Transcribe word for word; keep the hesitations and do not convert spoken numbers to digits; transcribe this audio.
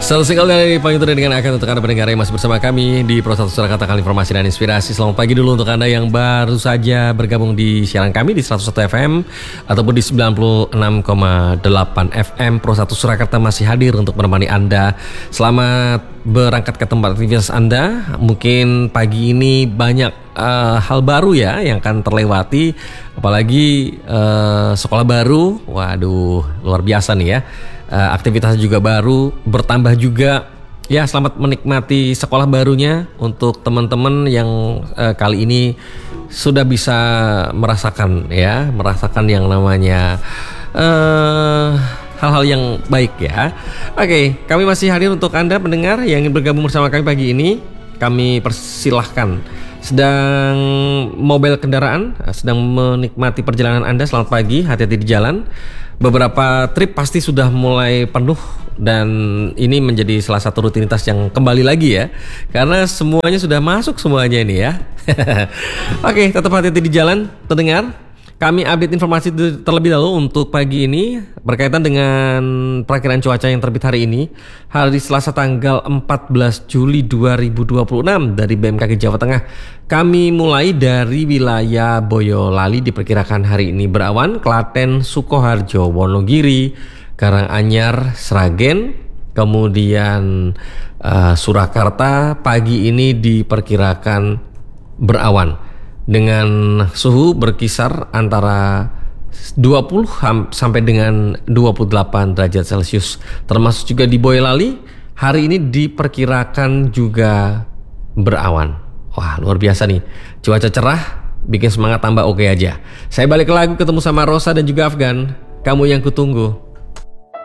Selamat sekali dari pagi itu dengan akan untuk Anda pendengar yang masih bersama kami di Pro satu Surakarta kali informasi dan inspirasi. Selamat pagi dulu untuk Anda yang baru saja bergabung di siaran kami di seratus satu F M ataupun di sembilan puluh enam koma delapan F M. Pro satu Surakarta masih hadir untuk menemani Anda. Selamat berangkat ke tempat aktivitas Anda. Mungkin pagi ini banyak Uh, hal baru ya yang akan terlewati, apalagi uh, sekolah baru. Waduh, luar biasa nih ya. Uh, aktivitasnya juga baru, bertambah juga. Ya, selamat menikmati sekolah barunya untuk teman-teman yang uh, kali ini sudah bisa merasakan ya, merasakan yang namanya uh, hal-hal yang baik ya. Oke, kami masih hadir untuk Anda pendengar yang ingin bergabung bersama kami pagi ini. Kami persilahkan. Sedang mobil kendaraan, sedang menikmati perjalanan Anda, selamat pagi, hati-hati di jalan. Beberapa trip pasti sudah mulai penuh dan ini menjadi salah satu rutinitas yang kembali lagi ya, karena semuanya sudah masuk semuanya ini ya. Oke, tetap hati-hati di jalan, terdengar. Kami update informasi terlebih dahulu untuk pagi ini berkaitan dengan perakiran cuaca yang terbit hari ini, hari Selasa tanggal empat belas Juli dua ribu dua puluh enam dari B M K G Jawa Tengah. Kami mulai dari wilayah Boyolali, diperkirakan hari ini berawan, Klaten, Sukoharjo, Wonogiri, Karanganyar, Sragen, kemudian uh, Surakarta pagi ini diperkirakan berawan. Dengan suhu berkisar antara dua puluh sampai dengan dua puluh delapan derajat Celcius. Termasuk juga di Boyolali, hari ini diperkirakan juga berawan. Wah, luar biasa nih. Cuaca cerah, bikin semangat tambah oke aja. Saya balik ke lagu, ketemu sama Rosa dan juga Afgan. Kamu yang kutunggu.